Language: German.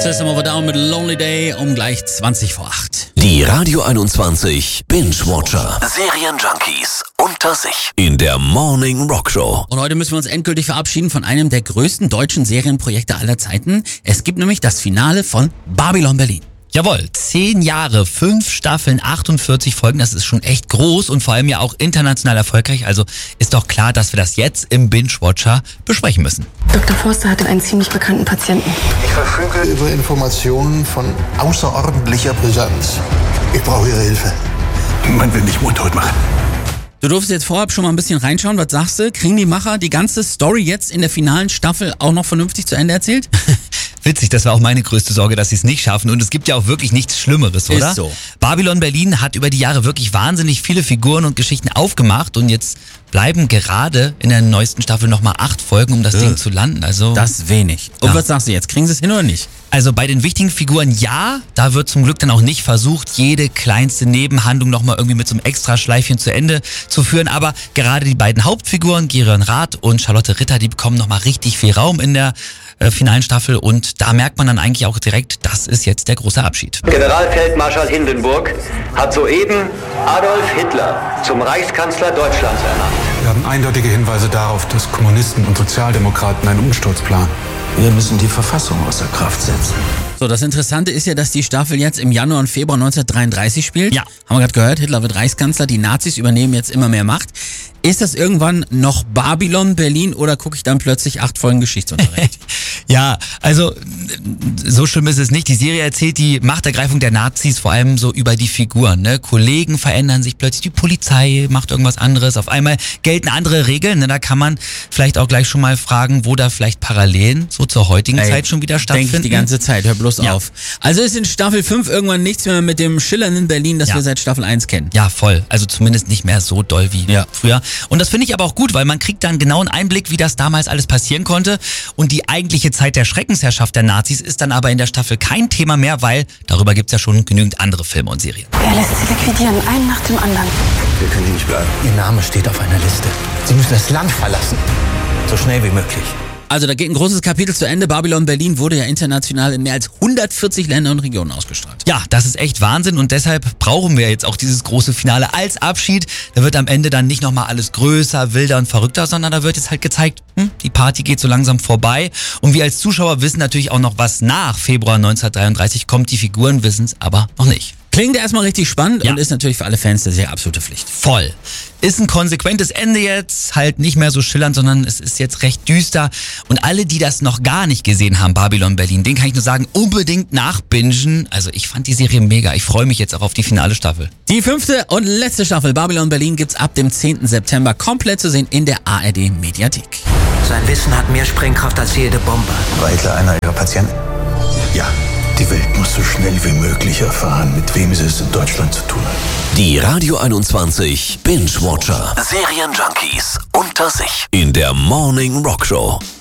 System of a Down mit Lonely Day um gleich 20 vor 8. Die Radio 21 Binge-Watcher. Serienjunkies unter sich in der Morning Rock Show. Und heute müssen wir uns endgültig verabschieden von einem der größten deutschen Serienprojekte aller Zeiten. Es gibt nämlich das Finale von Babylon Berlin. Jawohl, 10 Jahre, 5 Staffeln, 48 Folgen, das ist schon echt groß und vor allem ja auch international erfolgreich. Also ist doch klar, dass wir das jetzt im Binge-Watcher besprechen müssen. Dr. Forster hatte einen ziemlich bekannten Patienten. Ich verfüge über Informationen von außerordentlicher Brisanz. Ich brauche Ihre Hilfe. Man will mich mundtot machen. Du durfst jetzt vorab schon mal ein bisschen reinschauen. Was sagst du? Kriegen die Macher die ganze Story jetzt in der finalen Staffel auch noch vernünftig zu Ende erzählt? Witzig, das war auch meine größte Sorge, dass sie es nicht schaffen. Und es gibt ja auch wirklich nichts Schlimmeres, oder? Ist so. Babylon Berlin hat über die Jahre wirklich wahnsinnig viele Figuren und Geschichten aufgemacht. Und jetzt bleiben gerade in der neuesten Staffel nochmal 8 Folgen, um das Ding zu landen. Also Das ist wenig. Und was sagst du jetzt? Kriegen sie es hin oder nicht? Also bei den wichtigen Figuren ja, da wird zum Glück dann auch nicht versucht, jede kleinste Nebenhandlung nochmal irgendwie mit so einem Extraschleifchen zu Ende zu führen. Aber gerade die beiden Hauptfiguren, Gideon Rath und Charlotte Ritter, die bekommen nochmal richtig viel Raum in der finalen Staffel. Und da merkt man dann eigentlich auch direkt, das ist jetzt der große Abschied. Generalfeldmarschall Hindenburg hat soeben Adolf Hitler zum Reichskanzler Deutschlands ernannt. Wir haben eindeutige Hinweise darauf, dass Kommunisten und Sozialdemokraten einen Umsturz planen. Wir müssen die Verfassung außer Kraft setzen. So, das Interessante ist ja, dass die Staffel jetzt im Januar und Februar 1933 spielt. Ja. Haben wir gerade gehört, Hitler wird Reichskanzler, die Nazis übernehmen jetzt immer mehr Macht. Ist das irgendwann noch Babylon Berlin oder gucke ich dann plötzlich 8 Folgen Geschichtsunterricht? Ja, also so schlimm ist es nicht. Die Serie erzählt die Machtergreifung der Nazis vor allem so über die Figuren. Ne? Kollegen verändern sich plötzlich, die Polizei macht irgendwas anderes. Auf einmal gelten andere Regeln. Ne? Da kann man vielleicht auch gleich schon mal fragen, wo da vielleicht Parallelen so zur heutigen Zeit schon wieder stattfinden. Denke ich die ganze Zeit, hör bloß auf. Also ist in Staffel 5 irgendwann nichts mehr mit dem schillernden Berlin, das wir seit Staffel 1 kennen. Ja, voll. Also zumindest nicht mehr so doll wie früher. Und das finde ich aber auch gut, weil man kriegt dann genau einen Einblick, wie das damals alles passieren konnte. Und die eigentliche Zeit der Schreckensherrschaft der Nazis ist dann aber in der Staffel kein Thema mehr, weil darüber gibt's ja schon genügend andere Filme und Serien. Er lässt sie liquidieren, einen nach dem anderen. Wir können hier nicht bleiben. Ihr Name steht auf einer Liste. Sie müssen das Land verlassen. So schnell wie möglich. Also da geht ein großes Kapitel zu Ende. Babylon Berlin wurde ja international in mehr als 140 Ländern und Regionen ausgestrahlt. Ja, das ist echt Wahnsinn und deshalb brauchen wir jetzt auch dieses große Finale als Abschied. Da wird am Ende dann nicht nochmal alles größer, wilder und verrückter, sondern da wird jetzt halt gezeigt, die Party geht so langsam vorbei. Und wir als Zuschauer wissen natürlich auch noch, was nach Februar 1933 kommt. Die Figuren wissen es aber noch nicht. Klingt erstmal richtig spannend und ist natürlich für alle Fans der Serie absolute Pflicht. Voll. Ist ein konsequentes Ende jetzt, halt nicht mehr so schillernd, sondern es ist jetzt recht düster. Und alle, die das noch gar nicht gesehen haben, Babylon Berlin, denen kann ich nur sagen, unbedingt nachbingen. Also ich fand die Serie mega. Ich freue mich jetzt auch auf die finale Staffel. Die 5. und letzte Staffel Babylon Berlin gibt's ab dem 10. September komplett zu sehen in der ARD Mediathek. Sein Wissen hat mehr Sprengkraft als jede Bombe. War Hitler einer Ihrer Patienten? Ja. Die Welt muss so schnell wie möglich erfahren, mit wem sie es in Deutschland zu tun hat. Die Radio 21 Binge-Watcher. Serienjunkies unter sich in der Morning Rock Show.